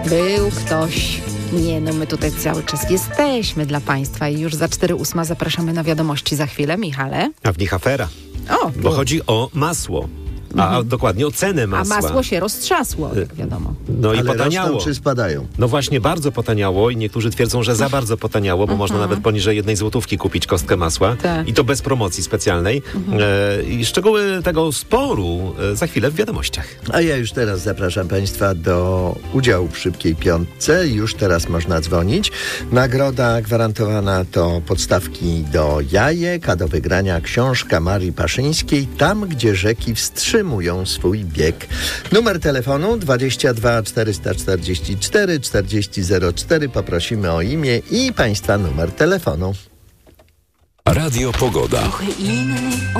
Był ktoś. Nie, no my tutaj cały czas jesteśmy dla Państwa i już za 4:08 zapraszamy na wiadomości za chwilę. Michale. A w nich afera. Bo chodzi o masło. A dokładnie o cenę masła. A masło się roztrzasło, jak wiadomo. No i Ale potaniało. rosną czy spadają? No właśnie, bardzo potaniało i niektórzy twierdzą, że za bardzo potaniało, bo można nawet poniżej 1 złotówki kupić kostkę masła. Tak. I to bez promocji specjalnej. I szczegóły tego sporu za chwilę w wiadomościach. A ja już teraz zapraszam Państwa do udziału w Szybkiej Piątce. Już teraz można dzwonić. Nagroda gwarantowana to podstawki do jajek, a do wygrania książka Marii Paszyńskiej Tam, gdzie rzeki wstrzymują swój bieg. Numer telefonu 22 444 4004. Poprosimy o imię i Państwa numer telefonu. Radio Pogoda. Trochę inny